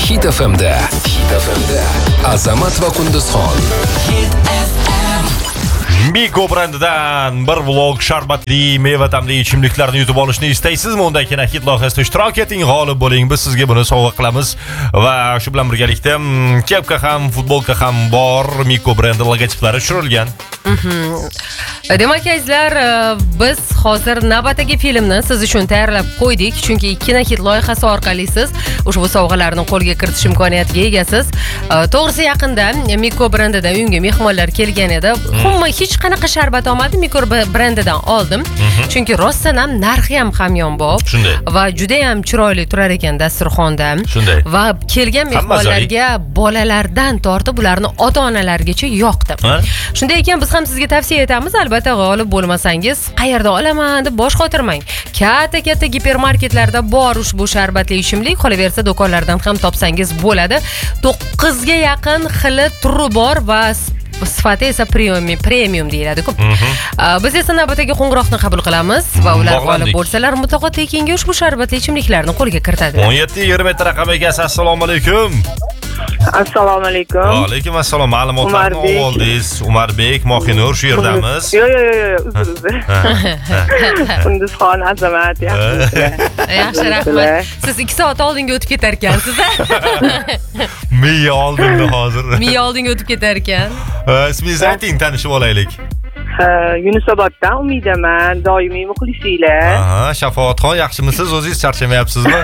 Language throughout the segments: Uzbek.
Hit FM'da Azamat va Qunduzxon. Miko brendidan bir vlog sharbatli meva tamli ichimliklarni yutib olishni istaysizmi? Unda Hit loyihasida ishtirok eting, g'olib bo'ling. Biz sizga buni sovg'a qilamiz va shu bilan birgalikda kepka ham, futbolka ham bor. Miko brendi logotiplari tushirilgan. Demak, azizlar, biz hozir navbatdagi filmni siz uchun tayyorlab qo'ydik, chunki Hit loyihasi orqali siz ushbu sovg'alarni qo'lga kiritish imkoniyatiga egasiz. To'g'risi, yaqinda Miko brendidan uyimga mehmonlar kelgan edi. Hech qanaqa sharbat olmadi, Miko brendidan oldim. Chunki rostdan ham narxi ham hamyonbop va juda ham chiroyli turar ekan dasturxonda. Va kelgan mehmonlarga bolalardan tortib ularni ota-onalargacha yoqdi. Shunday ekan, biz ham sizga tavsiya etamiz, albatta g'olib bo'lmasangiz, qayerda olaman deb bosh qotirmang. Katta gipermarketlarda bor ushbu sharbatli ichimlik, qolaversa do'konlardan ham topsangiz bo'ladi. 9 ga yaqin xili turi bor va sifati esa premium deyiladi-ku. Biz esa navbatdagi qo'ng'iroqni qabul qilamiz va ular g'olib bo'lsalar mutlaqo tekinga ushbu sharbatli ichimliklarni qo'lga kiritadilar. 1720 raqam egasi, assalomu alaykum. Assalomu alaykum. Va alaykum assalom. Ma'lumotlarni oldingiz. Umarbek, Mohinur shu yerdamiz. Yo'q, uzr. Qunduzxon, Azamat, yaxshi, rahmat. Siz 2 soat oldinga o'tib ketar ekansiz. Miya oldinda hozir. Miya oldinga o'tib ketar ekan. Ismingizni ayting, tanishib olaylik. Yunusoboddan Umidaman, doimiy muxlisinglar. Shafoatxon, yaxshimisiz? O'zingiz charchamayapsizmi?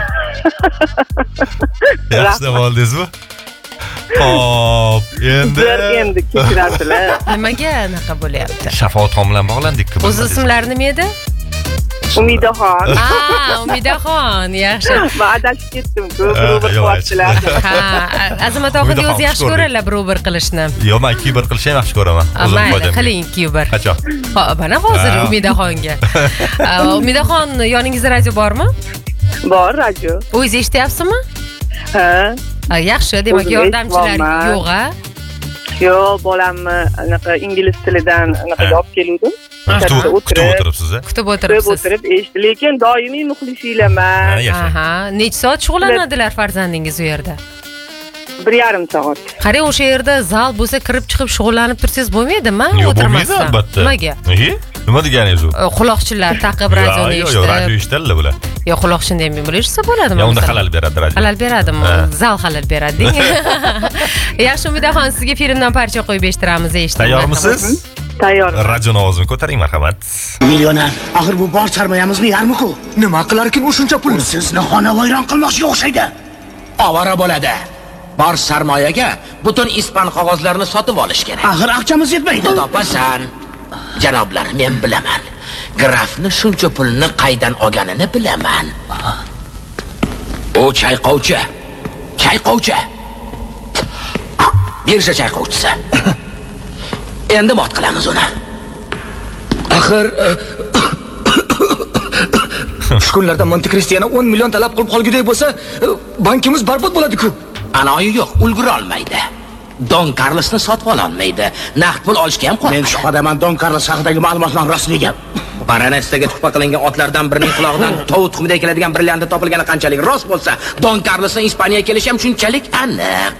Yaxshi dam oldingizmi? Hop, endi kechirasizlar. Nimaga anaqa bo'lyapti? Shafoatxon bilan bog'landik-ku. O'z ismlari nima edi? Umidaxon. Umidaxon, yaxshi. Men adashib ketdim-ku, bir qilyaptilar. Azamat oxirgi o'zi yaxshi ko'radilar bir qilishni. Yo'q, men 2-1 qilishni ham yaxshi ko'raman. O'zim foydam. Qiling 2-1. Qachon? Mana hozir Umidaxonga. Umidaxon, yoningizda radio bormi? Bor, radio. O'zingiz eshityapsizmi? Yaxshi, demak yordamchilar yo'q-a? Yo'q, bolamni anaqa ingliz tilidan anaqa olib keldim. Kutib o'tiribsiz. Kutib o'tiribsiz. Eshitdi, lekin doimiy muxlisinglarman. Necha soat shug'ullanadilar farzandingiz u yerda? 1,5 soat. Qarang, o'sha yerda zal bo'lsa kirib chiqib shug'ullanib tursangiz bo'lmaydimi? O'tirmasdan. Albatta. Nimaga? Nima deganingiz u? Quloqchinlar taqib radioni eshitdi. Yo'q, radio eshitadilar bular. Yo'q, quloqchin deb bo'lishsa bo'ladimi? Unda xalal beradi radio. Xalal beradimi? Zal xalal beradi deng. Yaxshi, Umidaxon, sizga filmdan parcha qo'yib eshittiramiz, eshiting. Tayyormisiz? Tayyor. Radio ovozini ko'taring, marhamat. Millioner, axir bu bor sarmoyamizni yarmi-ku. Nima qilarkin u shuncha pulni? Sizni xonavayron qilmoqchiga o'xshaydi. Ovora bo'ladi. Bor sarmoyaga butun ispan qog'ozlarini sotib olish kerak. Axir aqchamiz yetmaydi. Topasan. Janoblar, men bilaman. Grafni shuncha pulni qaydan olganini bilaman. O chayqovchi. Birja chayqovchisi. Endi mot qilamiz uni. Axir shu kunlarda Monte Cristiano 10 million talab qilib qolgudek bo'lsa, bankimiz barbod bo'ladi-ku. Anoyi yo'q, ulgura olmaydi. Don Carlosni sotib ola olmaydi. Naqd pul olishga ham qo'rqadi. Men shubhadaman Don Carlos haqidagi ma'lumotlar rostligiga. Baronessaga tuhfa qilingan otlardan birining qulog'idan tovuq tuxumiday keladigan brilliantni topilgani qanchalik rost bo'lsa, Don Carlosning Ispaniyaga kelishi ham shunchalik aniq.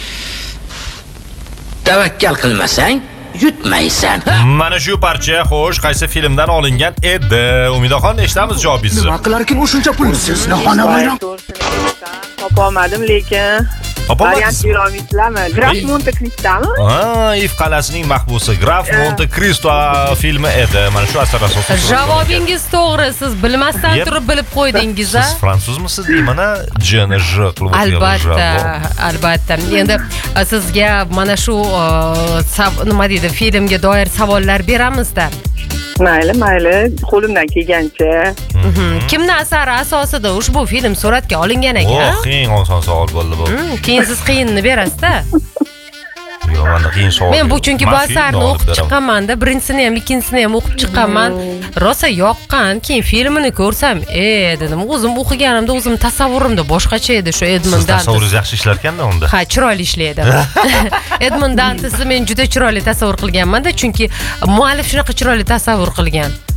Tavakkal qilmasang yutmaysan. Mana shu parcha xo'sh, qaysi filmdan olingan edi? Umidaxon, eshitamiz javobingizni. Nima qilarkin u shuncha pulni? Sizni xonavayron topolmadim, lekin variant yuramisizlarmi? Graf Monte Cristo'mi? If qalasining mahbusi Graf Monte Cristo filmi edi. Mana shu asar asosida. Javobingiz to'g'ri, siz bilmasdan turib bilib qo'ydingiz-a? Siz fransuzmisiz deymana? JNJ qilib o'tirgan. Albatta. Endi sizga mana shu nima deydi, filmga doir savollar beramiz-da. Mayli, qo'limdan kelgancha. Kimning asari asosida ushbu film suratga olingan ekan? Qiyin oson savol bo'ldi bu. Keyin siz qiyinni berasiz-da. Yo'q, men qiyin savol. Men bu chunki bu asarni o'qib chiqqanman-da, birinchisini ham, ikkinchisini ham o'qib chiqqanman. Rosa yoqqan, keyin filmini ko'rsam, dedim, o'zim o'qiganimda o'zim tasavvurimda boshqacha edi shu Edmund Dantes. Tasavvuringiz yaxshi ishlar ekanda unda. Ha, chiroyli ishlaydi. Edmund Dantesni men juda chiroyli tasavvur qilganman-da, chunki muallif shunaqa chiroyli tasavvur qilgan.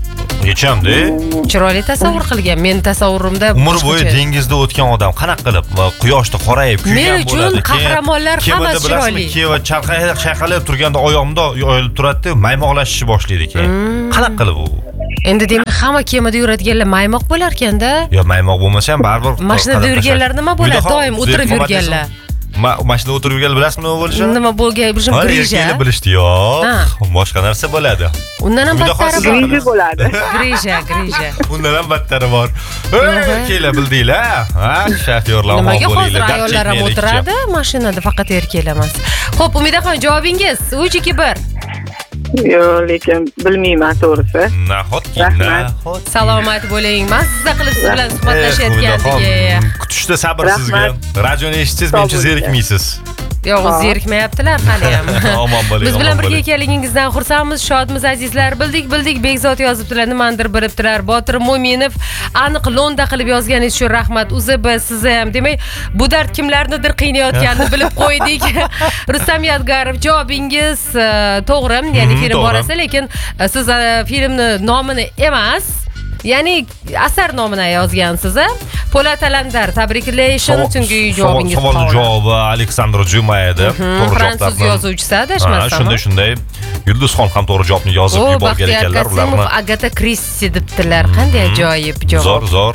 Hecham-da. Chiroyli tasavvur qilgan. Men tasavvurimda Umr bo'yi dengizda o'tgan odam qanaqa qilib quyoshda qorayib kuygan Men bo'ladi. uchun qahramonlar hammasi chiroyli. Keyin chayqalib turganda oyog'imda yoyilib turadi-da, maymoqlashishni boshlaydi keyin. Qanaqa qilib u? Endi demak, hamma kemada yuradiganlar maymoq bo'lar ekanda. Yo, maymoq bo'lmasa ham baribir Mashinada yurganlar nima bo'ladi? Doim o'tirib yurganlar. Mashinada o'tirib yurgan bilasizmi nima bo'lishi? Nima bo'lgan? Bilishim grija. Bilishdi, yo'q. Boshqa narsa bo'ladi. Undan ham battari bor. Grija bo'ladi. Grija. Undan ham battari bor. Kela bildinglar? Ha, shofyorlar Nimaga hozir ayollar ham o'tiradi mashinada, faqat erkaklar emas. Xo'p, Umidaxon, javobingiz 3-2-1. Yo'q, lekin bilmayman to'g'risi. Nahotki, Rahmat. Salomat bo'ling. Mazza qilib siz bilan suhbatlashayotgandik. Kutishda sabr sizga. Radioni eshitsangiz mencha zerikmaysiz. Yo'q, zerikmayaptilar hali ham. Omon bo'ling. Biz bilan birga ekanligingizdan xursandmiz, shodmiz azizlar. Bildik, Bekzod yozibdilar, nimandir bilibdilar. Botir Mo'minov aniq lo'nda qilib yozganingiz uchun rahmat. O'zi biz sizni ham, demak, bu dard kimlarnidir qiynayotganini bilib qo'ydik. Rustam Yadgarov, javobingiz to'g'ri, ya'ni film borasa, lekin siz filmni nomini emas, ya'ni asar nomini yozgansiz. Po'lat Alandar, tabriklayman, chunki javobingiz savol javobi Aleksandr Juma edi. To'g'ri fransuz yozuvchisi adashmasam. Shunday. Yulduzxon ham to'g'ri javobni yozib yuborgan ekanlar ularni. Agata Kristi debdilar. Qanday ajoyib javob. Zo'r.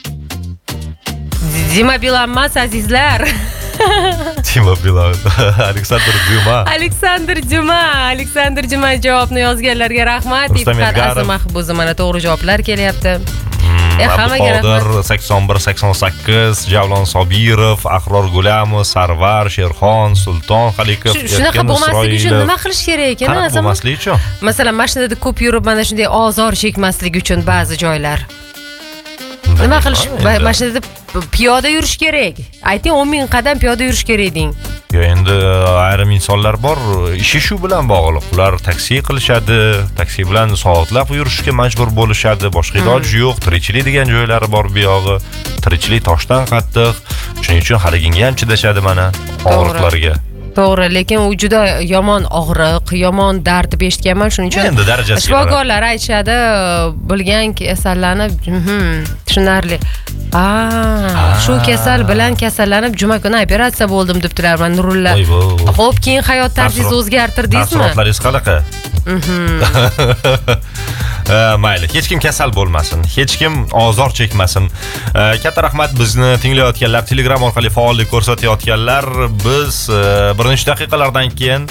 Dima Bilan emas, azizlar. Dima Bilan. Aleksandr Juma javobni yozganlarga rahmat. Ifat Azimahbuzi mana to'g'ri javoblar kelyapti. Hammaga rahmat. 81-88, Javlon Sobirov, Ahror Gulamov, Sarvar, Sherxon, Sulton Xalikov. Shunaqa bo'lmasligi uchun nima qilish kerak ekan? Qanaqa bo'lmasligi uchun? Masalan, mashinada ko'p yurib, mana shunday ozor chekmaslik uchun ba'zi joylar. Nima qilish? Mashinada piyoda yurish kerak. Ayting, 10 ming qadam piyoda yurish kerak deng. Yo, endi ayrim insonlar bor, ishi shu bilan bog'liq. Ular taksi qilishadi, taksi bilan soatlab yurishga majbur bo'lishadi. Boshqa iloji yo'q. Tirikchilik degan joylari bor bu yog'i. Tirikchilik toshdan qattiq. Shuning uchun haliginga ham chidashadi mana og'riqlarga. To'g'ri, lekin u juda yomon og'riq, yomon dard deb eshitganman, shuning uchun endi darajasiga shifokorlar aytishadi, bilgan kasallanib, tushunarli. Shu kasal bilan kasallanib juma kuni operatsiya bo'ldim debdilar mana Nurulla. Xo'p, keyin hayot tarzingizni o'zgartirdingizmi? Taassurotlaringiz qanaqa? Mayli, hech kim kasal bo'lmasin, hech kim ozor chekmasin. Katta rahmat bizni tinglayotganlar, Telegram orqali faollik ko'rsatayotganlar. Biz bir necha daqiqalardan keyin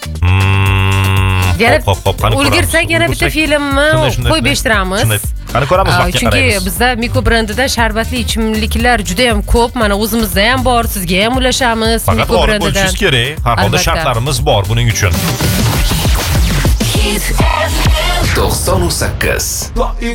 ulgursak yana bitta filmni qo'yib eshittiramiz. Qani ko'ramiz vaqtga qaraymiz. Chunki bizda Miko brendidan sharbatli ichimliklar juda ham ko'p. Mana o'zimizda ham bor, sizga ham ulashamiz. Miko brendidan. Faqat kerak. Har holda shartlarimiz bor buning uchun. 98